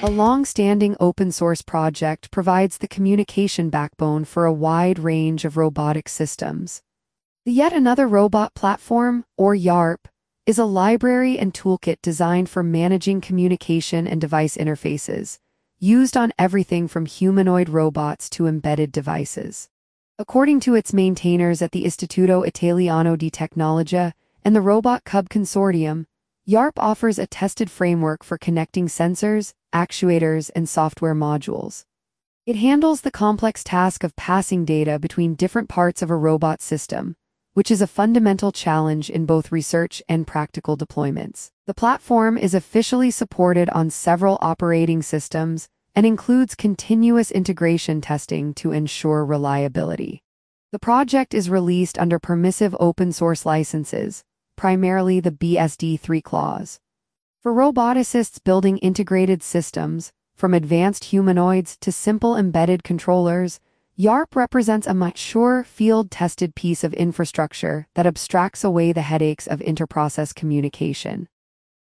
A long-standing open-source project provides the communication backbone for a wide range of robotic systems. The Yet Another Robot Platform, or YARP, is a library and toolkit designed for managing communication and device interfaces, used on everything from humanoid robots to embedded devices. According to its maintainers at the Istituto Italiano di Tecnologia and the Robot Cub Consortium, YARP offers a tested framework for connecting sensors, actuators, and software modules. It handles the complex task of passing data between different parts of a robot system, which is a fundamental challenge in both research and practical deployments. The platform is officially supported on several operating systems and includes continuous integration testing to ensure reliability. The project is released under permissive open-source licenses, primarily the BSD3 clause. For roboticists building integrated systems, from advanced humanoids to simple embedded controllers, YARP represents a mature, field-tested piece of infrastructure that abstracts away the headaches of interprocess communication.